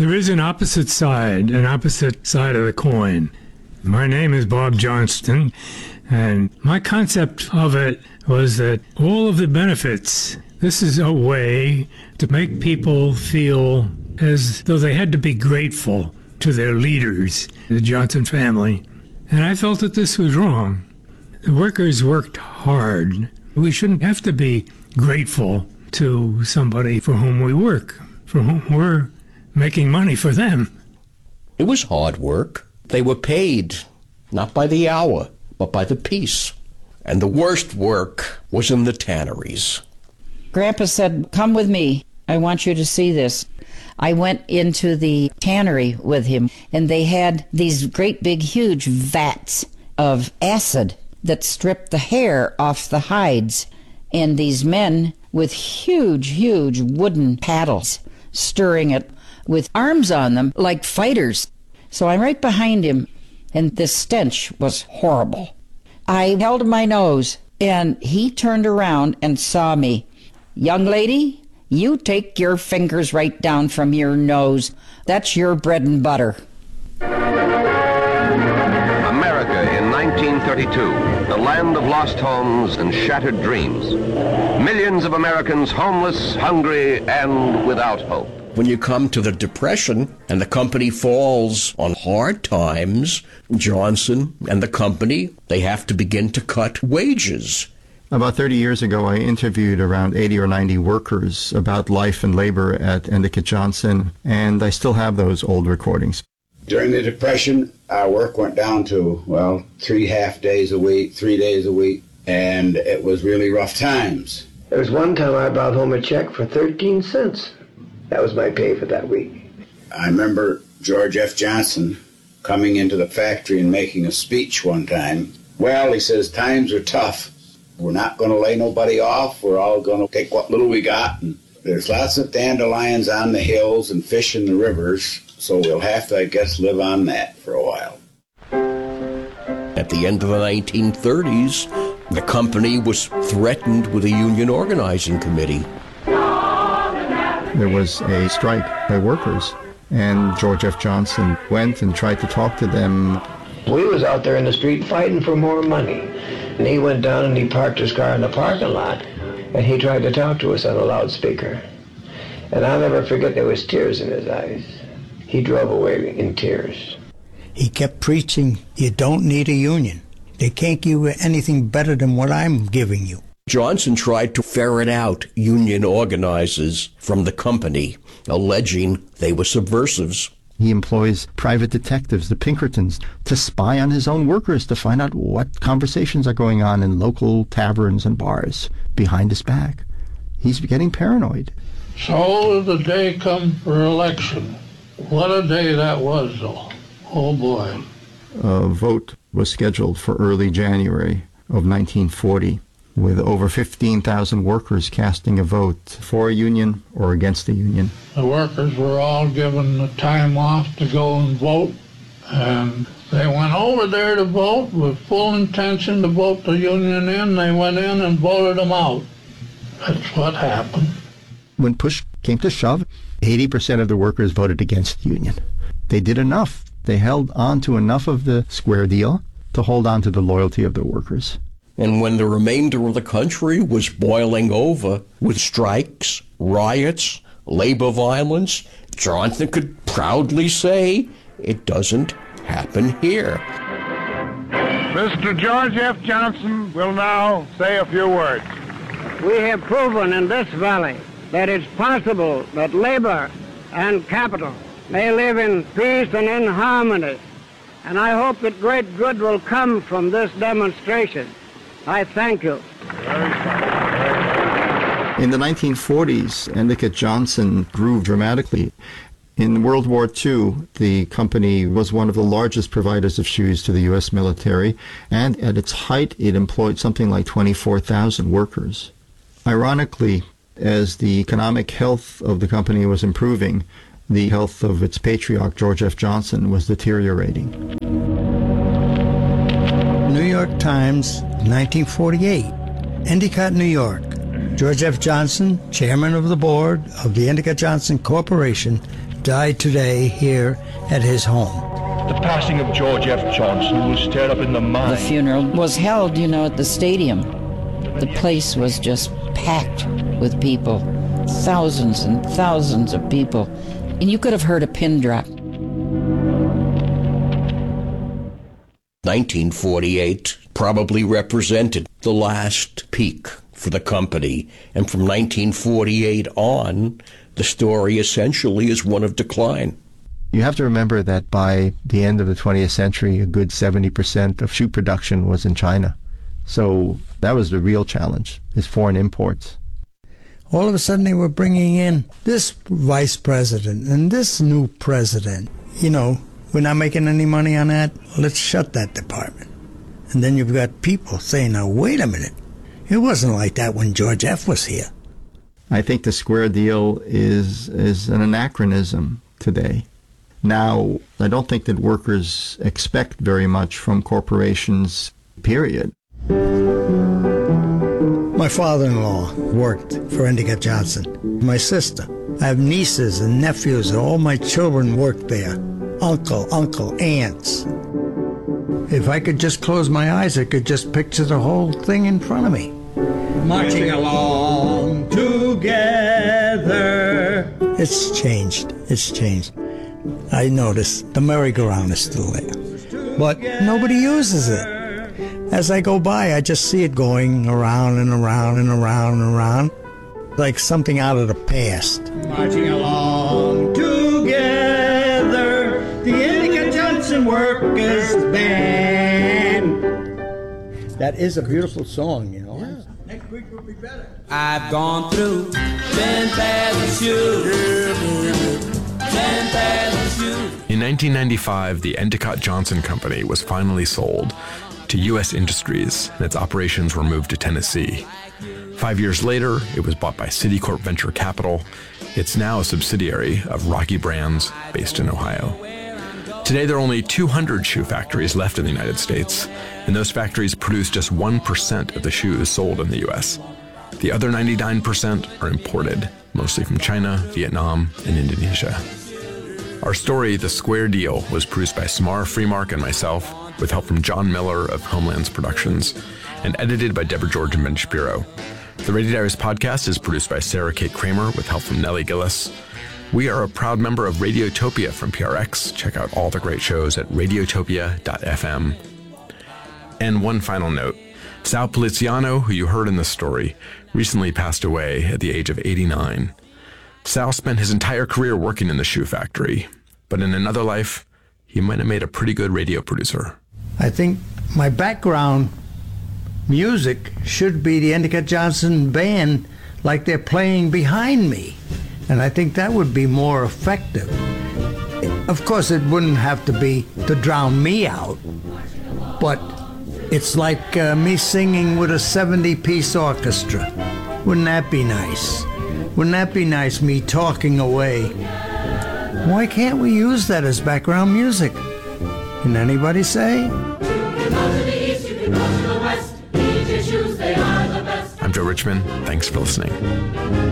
There is an opposite side of the coin. My name is Bob Johnston, and my concept of it was that all of the benefits, this is a way to make people feel as though they had to be grateful to their leaders, the Johnson family. And I felt that this was wrong. The workers worked hard. We shouldn't have to be grateful to somebody for whom we work, for whom we're making money for them. It was hard work. They were paid, not by the hour, but by the piece. And the worst work was in the tanneries. Grandpa said, "Come with me. I want you to see this." I went into the tannery with him, and they had these great big huge vats of acid that stripped the hair off the hides. And these men with huge wooden paddles stirring it with arms on them like fighters. So I'm right behind him, and the stench was horrible. I held my nose, and he turned around and saw me. "Young lady, you take your fingers right down from your nose. That's your bread and butter." America in 1932, the land of lost homes and shattered dreams. Millions of Americans homeless, hungry, and without hope. When you come to the Depression and the company falls on hard times, Johnson and the company, they have to begin to cut wages. About 30 years ago, I interviewed around 80 or 90 workers about life and labor at Endicott Johnson, and I still have those old recordings. During the Depression, our work went down to, 3 half days a week, 3 days a week, and it was really rough times. There was one time I brought home a check for 13 cents. That was my pay for that week. I remember George F. Johnson coming into the factory and making a speech one time. Well, he says, times are tough. We're not going to lay nobody off. We're all going to take what little we got. And there's lots of dandelions on the hills and fish in the rivers, so we'll have to, I guess, live on that for a while. At the end of the 1930s, the company was threatened with a union organizing committee. There was a strike by workers, and George F. Johnson went and tried to talk to them. We was out there in the street fighting for more money. And he went down and he parked his car in the parking lot, and he tried to talk to us on a loudspeaker. And I'll never forget, there was tears in his eyes. He drove away in tears. He kept preaching, you don't need a union. They can't give you anything better than what I'm giving you. Johnson tried to ferret out union organizers from the company, alleging they were subversives. He employs private detectives, the Pinkertons, to spy on his own workers to find out what conversations are going on in local taverns and bars behind his back. He's getting paranoid. So the day come for election. What a day that was, though. Oh, boy. A vote was scheduled for early January of 1940, with over 15,000 workers casting a vote for a union or against the union. The workers were all given the time off to go and vote, and they went over there to vote with full intention to vote the union in. They went in and voted them out. That's what happened. When push came to shove, 80% of the workers voted against the union. They did enough. They held on to enough of the square deal to hold on to the loyalty of the workers. And when the remainder of the country was boiling over with strikes, riots, labor violence, Johnson could proudly say, it doesn't happen here. Mr. George F. Johnson will now say a few words. We have proven in this valley that it's possible that labor and capital may live in peace and in harmony. And I hope that great good will come from this demonstration. I thank you. In the 1940s, Endicott Johnson grew dramatically. In World War II, the company was one of the largest providers of shoes to the U.S. military, and at its height, it employed something like 24,000 workers. Ironically, as the economic health of the company was improving, the health of its patriarch, George F. Johnson, was deteriorating. New York Times, 1948, Endicott, New York. George F. Johnson, chairman of the board of the Endicott Johnson Corporation, died today here at his home. The passing of George F. Johnson was stirred up in the mind. The funeral was held, at the stadium. The place was just packed with people, thousands and thousands of people, and you could have heard a pin drop. 1948 probably represented the last peak for the company, and from 1948 on, the story essentially is one of decline. You have to remember that by the end of the 20th century, a good 70% of shoe production was in China. So that was the real challenge, is foreign imports. All of a sudden they were bringing in this vice president and this new president. We're not making any money on that. Let's shut that department. And then you've got people saying, now, wait a minute. It wasn't like that when George F. was here. I think the square deal is an anachronism today. Now, I don't think that workers expect very much from corporations, period. My father-in-law worked for Endicott Johnson. My sister. I have nieces and nephews. All my children worked there. Uncle, aunts. If I could just close my eyes, I could just picture the whole thing in front of me. Marching along together. It's changed. I noticed the merry-go-round is still there. But nobody uses it. As I go by, I just see it going around and around and around and around, like something out of the past. Marching along together, the Endicott Johnson Workers Band. That is a beautiful song, Next week will be better. I've gone through 10,000 shoes. 10,000 shoes. In 1995, the Endicott Johnson Company was finally sold to U.S. Industries, and its operations were moved to Tennessee. 5 years later, it was bought by Citicorp Venture Capital. It's now a subsidiary of Rocky Brands, based in Ohio. Today, there are only 200 shoe factories left in the United States, and those factories produce just 1% of the shoes sold in the U.S. The other 99% are imported, mostly from China, Vietnam, and Indonesia. Our story, The Square Deal, was produced by Samara Freemark and myself, with help from John Miller of Homelands Productions, and edited by Deborah George and Ben Shapiro. The Radio Diaries podcast is produced by Sarah Kate Kramer, with help from Nellie Gillis. We are a proud member of Radiotopia from PRX. Check out all the great shows at radiotopia.fm. And one final note. Sal Poliziano, who you heard in this story, recently passed away at the age of 89. Sal spent his entire career working in the shoe factory, but in another life, he might have made a pretty good radio producer. I think my background music should be the Endicott Johnson Band, like they're playing behind me. And I think that would be more effective. Of course, it wouldn't have to be to drown me out, but it's like me singing with a 70-piece orchestra. Wouldn't that be nice? Wouldn't that be nice, me talking away? Why can't we use that as background music? Can anybody say? I'm Joe Richman. Thanks for listening.